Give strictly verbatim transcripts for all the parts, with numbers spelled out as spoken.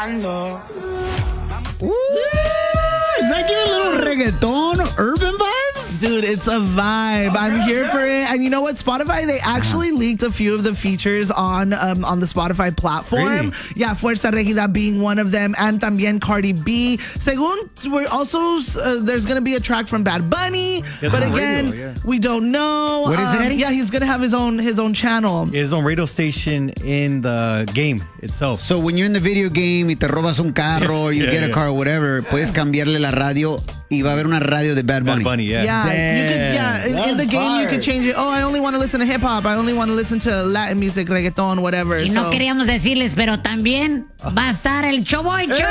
bailando. Ooh, is that giving a little reggaeton urban vibes? Dude, it's a vibe. I'm here for it. And you know what? Spotify, they actually uh-huh. leaked a few of the features on um, on the Spotify platform. Really? Yeah, Fuerza Regida being one of them, and también Cardi B. Según, we're also, uh, there's going to be a track from Bad Bunny, Yes, but again, radio, yeah. we don't know. What is it, um, Eddie? Yeah, he's going to have his own his own channel. His own radio station in the game itself. So when you're in the video game y te robas un carro or you Yeah, get a yeah. car or whatever, puedes cambiarle la radio y va a haber una radio de Bad Bunny. Bad Bunny, yeah. Yeah, you can, yeah. In, in the That's game, you can hard. change it. Oh, I only want to listen to hip hop. I only want to listen to Latin music, reggaeton, whatever. Y so. no queríamos decirles, pero también va a estar el Choboy Show.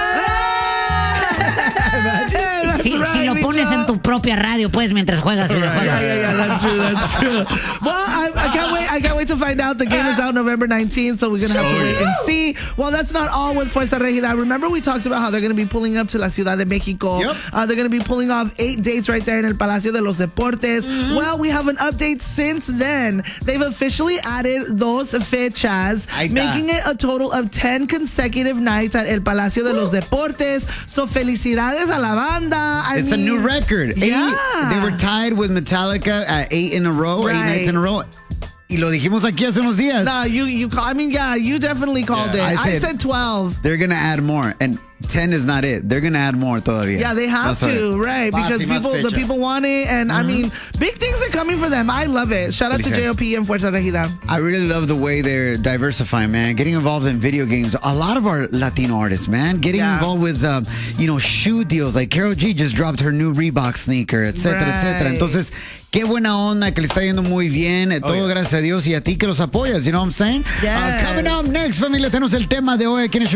Yeah, Si, right, si lo pones Micho. en tu propia radio, pues, mientras juegas videojuegos. Yeah, yeah, yeah, that's true, that's true. Well, I, I can't wait, I can't wait to find out. The game is out November nineteenth, so we're going to have to wait and see. Well, that's not all with Fuerza Regida. Remember we talked about how they're going to be pulling up to La Ciudad de Mexico. Yep. Uh, they're going to be pulling off eight dates right there in El Palacio de los Deportes. Mm-hmm. Well, we have an update since then. They've officially added dos fechas, Ahí está. making it a total of ten consecutive nights at El Palacio de los Deportes. So, felicidades a la banda. I It's mean, a new record. Eight, Yeah. they were tied with Metallica at eight in a row, eight Right. nights in a row. Y lo dijimos aquí hace unos días. No, you you call. I mean, yeah, you definitely called Yeah. it. I I said- said, twelve. They're going to add more. And ten is not it. They're going to add more todavía. Yeah, they have That's to, right. right? Because Más y más people, the fecha. people want it, and I mean, big things are coming for them. I love it. Shout out to Felicidades. J O P and Fuerza Regida. I really love the way they're diversifying, man. Getting involved in video games. A lot of our Latino artists, man, getting Yeah. involved with, um, you know, shoe deals. Like Karol G just dropped her new Reebok sneaker, et cetera, et cetera. Right. Entonces, qué buena onda, que le está yendo muy bien. Todo yeah. gracias a Dios y a ti que los apoyas. You know what I'm saying? Yes. Uh, coming up next, familia, tenemos el tema de hoy aquí en el